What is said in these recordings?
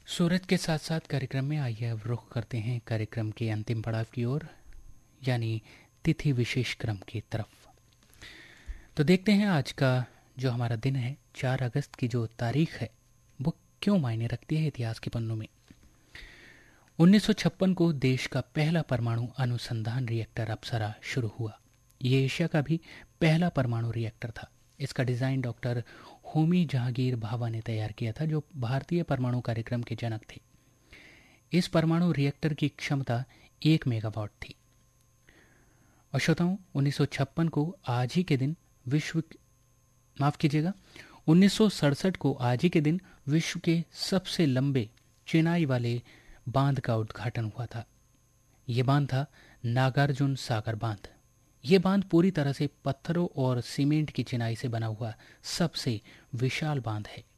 सूरज के साथ साथ कार्यक्रम में आइए अब रुख करते हैं कार्यक्रम के अंतिम पड़ाव की ओर, यानी तिथि विशेष क्रम की तरफ। तो देखते हैं आज का जो हमारा दिन है 4 अगस्त की जो तारीख है वो क्यों मायने रखती है इतिहास के पन्नों में। 1956 को देश का पहला परमाणु अनुसंधान रिएक्टर अप्सरा शुरू हुआ। ये एशिया का भी पहला परमाणु रिएक्टर था। इसका डिज़ाइन डॉक्टर होमी जहांगीर भाभा ने तैयार किया था, जो भारतीय परमाणु कार्यक्रम के जनक थे। इस परमाणु रिएक्टर की क्षमता 1 मेगावाट थी। और श्रोताओं, 1956 को आज ही के दिन 1967 को आज ही के दिन विश्व के सबसे लंबे चिनाई वाले बांध का उद्घाटन हुआ था। ये बांध था नागार्जुन सागर बांध। ये बांध पूरी तरह से पत्थरों और सीमेंट की चिनाई से बना हुआ सबसे विशाल बांध है।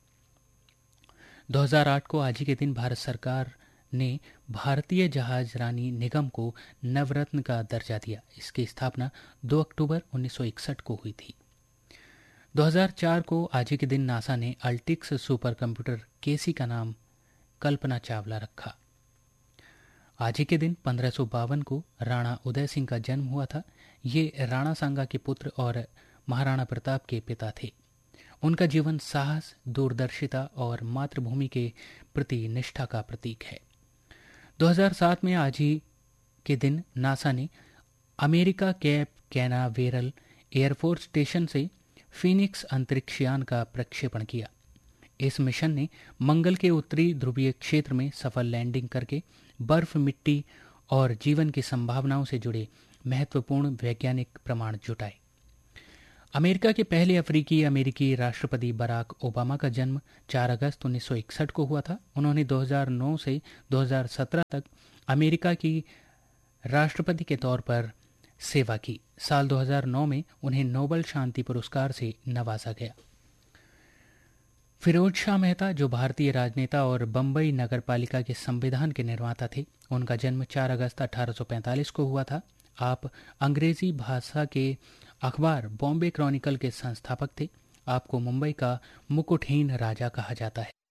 2008 को आज ही के दिन भारत सरकार ने भारतीय जहाज रानी निगम को नवरत्न का दर्जा दिया। इसकी स्थापना 2 अक्टूबर 1961 को हुई थी। 2004 को आज ही के दिन नासा ने अल्टिक्स सुपर कंप्यूटर केसी का नाम कल्पना चावला रखा। आज ही के दिन 1552 को राणा उदय सिंह का जन्म हुआ था। ये राणा सांगा के पुत्र और महाराणा प्रताप के पिता थे। उनका जीवन साहस, दूरदर्शिता और मातृभूमि के प्रति निष्ठा का प्रतीक है। 2007 में आज ही के दिन नासा ने America cap Canaveral air force station से फीनिक्स अंतरिक्षयान का प्रक्षेपण किया। इस मिशन ने मंगल के उत्तरी ध्रुवीय क्षेत्र में सफल लैंडिंग करके बर्फ, मिट्टी और जीवन की संभावनाओं से जुड़े महत्वपूर्ण वैज्ञानिक प्रमाण जुटाए। अमेरिका के पहले अमेरिकी राष्ट्रपति बराक ओबामा का जन्म 4 अगस्त 1961 को हुआ था। उन्होंने 2009 से 2017 तक अमेरिका की राष्ट्रपति के तौर पर सेवा की। साल 2009 में उन्हें नोबेल शांति पुरस्कार से नवाजा गया। फिरोज शाह मेहता, जो भारतीय राजनेता और बम्बई नगरपालिका के संविधान के निर्माता थे, उनका जन्म 4 अगस्त 1845 को हुआ था। आप अंग्रेजी भाषा के अखबार बॉम्बे क्रॉनिकल के संस्थापक थे। आपको मुंबई का मुकुटहीन राजा कहा जाता है।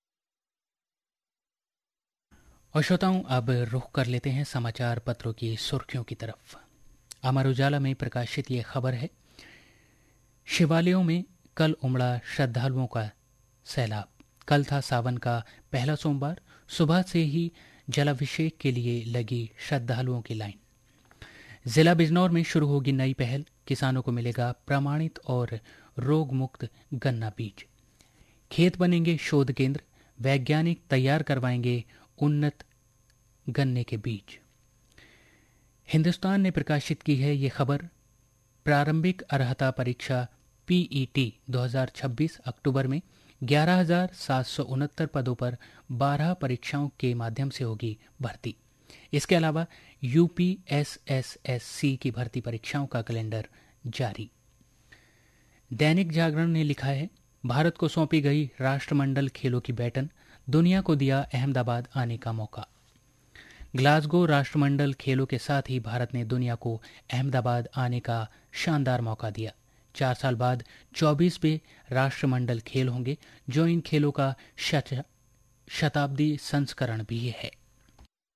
और श्रोताओं, अब रुख कर लेते हैं समाचार पत्रों की सुर्खियों की तरफ। अमर उजाला में प्रकाशित ये खबर है, शिवालयों में कल उमड़ा श्रद्धालुओं का सैलाब। कल था सावन का पहला सोमवार। सुबह से ही जलाभिषेक के लिए लगी श्रद्धालुओं की लाइन। जिला बिजनौर में शुरू होगी नई पहल। किसानों को मिलेगा प्रमाणित और रोग मुक्त गन्ना बीज। खेत बनेंगे शोध केंद्र। वैज्ञानिक तैयार करवाएंगे उन्नत गन्ने के बीज। हिंदुस्तान ने प्रकाशित की है ये खबर, प्रारंभिक अर्हता परीक्षा पीईटी 2026 अक्टूबर में 11,769 पदों पर 12 परीक्षाओं के माध्यम से होगी भर्ती। इसके अलावा यूपीएसएसएससी की भर्ती परीक्षाओं का कैलेंडर जारी। दैनिक जागरण ने लिखा है, भारत को सौंपी गई राष्ट्रमंडल खेलों की बैटन, दुनिया को दिया अहमदाबाद आने का मौका। ग्लासगो राष्ट्रमंडल खेलों के साथ ही भारत ने दुनिया को अहमदाबाद आने का शानदार मौका दिया। 4 साल बाद 24वें राष्ट्रमंडल खेल होंगे, जो इन खेलों का शताब्दी संस्करण भी है।